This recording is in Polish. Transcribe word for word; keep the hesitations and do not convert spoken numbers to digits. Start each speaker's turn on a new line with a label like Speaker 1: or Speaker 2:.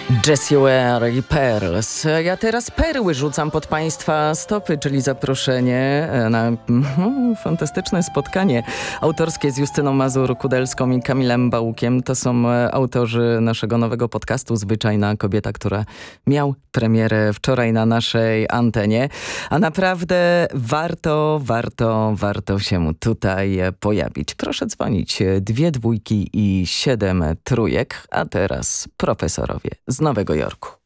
Speaker 1: Jessie Ware i Pearls. Ja teraz perły rzucam pod Państwa stopy, czyli zaproszenie na mm, fantastyczne spotkanie autorskie z Justyną Mazur-Kudelską i Kamilem Bałukiem. To są autorzy naszego nowego podcastu Zwyczajna Kobieta, która miał premierę wczoraj na naszej antenie. A naprawdę warto, warto, warto się tutaj pojawić. Proszę dzwonić. Dwie dwójki i siedem trójek, a teraz profesorowie z Nowego Jorku.